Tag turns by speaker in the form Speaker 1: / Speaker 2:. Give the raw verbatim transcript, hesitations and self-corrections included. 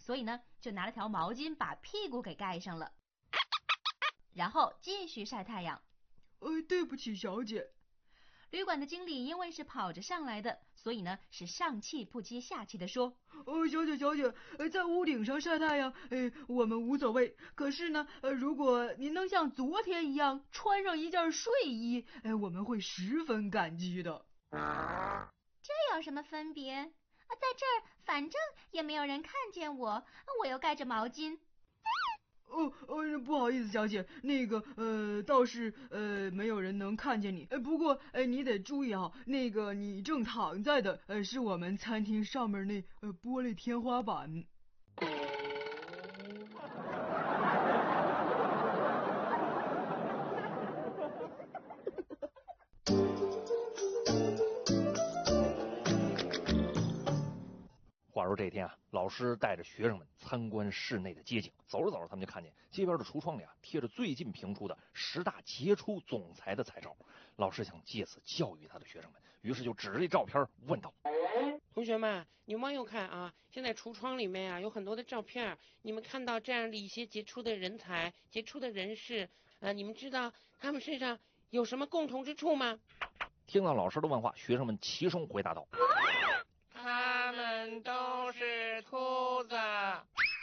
Speaker 1: 所以呢，就拿了条毛巾把屁股给盖上了，然后继续晒太阳。
Speaker 2: 呃，对不起，小姐。
Speaker 1: 旅馆的经理因为是跑着上来的，所以呢是上气不接下气的说：“
Speaker 2: 哦，小姐小姐，呃，在屋顶上晒太阳，呃，我们无所谓。可是呢，呃，如果您能像昨天一样穿上一件睡衣，呃，我们会十分感激的。”
Speaker 1: 这有什么分别？啊，在这儿反正也没有人看见我，我又盖着毛巾。
Speaker 2: 哦哦，不好意思，小姐，那个呃，倒是呃，没有人能看见你。呃，不过呃，你得注意啊，那个你正躺在的呃，是我们餐厅上面那呃玻璃天花板。
Speaker 3: 话说这天啊，老师带着学生们参观室内的街景，走着走着，他们就看见街边的橱窗里啊贴着最近评出的十大杰出总裁的彩照。老师想借此教育他的学生们，于是就指着这照片问道：“
Speaker 4: 同学们，你们往右看啊，现在橱窗里面啊有很多的照片，你们看到这样的一些杰出的人才、杰出的人士，呃，你们知道他们身上有什么共同之处吗？”
Speaker 3: 听到老师的问话，学生们齐声回答道：“